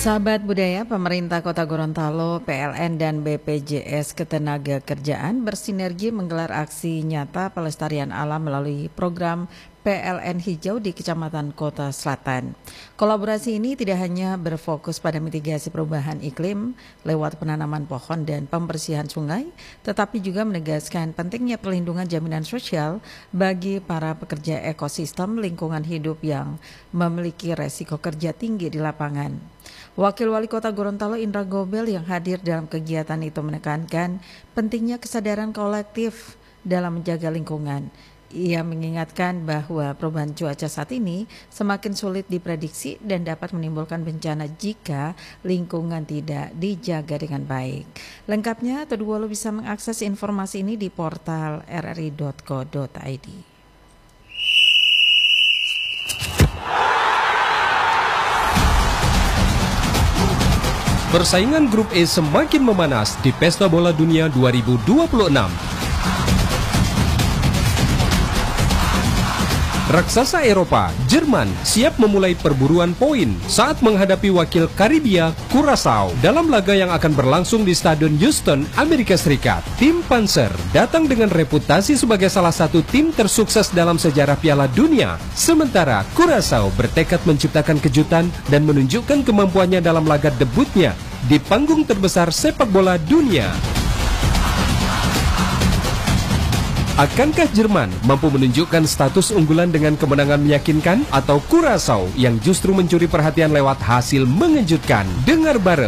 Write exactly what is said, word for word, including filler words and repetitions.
Sahabat budaya, pemerintah Kota Gorontalo, P L N dan B P J S Ketenagakerjaan bersinergi menggelar aksi nyata pelestarian alam melalui program P L N Hijau di Kecamatan Kota Selatan. Kolaborasi ini tidak hanya berfokus pada mitigasi perubahan iklim lewat penanaman pohon dan pembersihan sungai, tetapi juga menegaskan pentingnya perlindungan jaminan sosial bagi para pekerja ekosistem lingkungan hidup yang memiliki resiko kerja tinggi di lapangan. Wakil Wali Kota Gorontalo Indra Gobel yang hadir dalam kegiatan itu menekankan pentingnya kesadaran kolektif dalam menjaga lingkungan. Ia mengingatkan bahwa perubahan cuaca saat ini semakin sulit diprediksi dan dapat menimbulkan bencana jika lingkungan tidak dijaga dengan baik. Lengkapnya, Todua lo bisa mengakses informasi ini di portal r r i dot co dot i d. Persaingan Grup E semakin memanas di Pesta Bola Dunia dua ribu dua puluh enam. Raksasa Eropa, Jerman, siap memulai perburuan poin saat menghadapi wakil Karibia, Curaçao, dalam laga yang akan berlangsung di Stadion Houston, Amerika Serikat. Tim Panzer datang dengan reputasi sebagai salah satu tim tersukses dalam sejarah Piala Dunia. Sementara Curaçao bertekad menciptakan kejutan dan menunjukkan kemampuannya dalam laga debutnya di panggung terbesar sepak bola dunia. Akankah Jerman mampu menunjukkan status unggulan dengan kemenangan meyakinkan atau Curaçao yang justru mencuri perhatian lewat hasil mengejutkan? Dengar bareng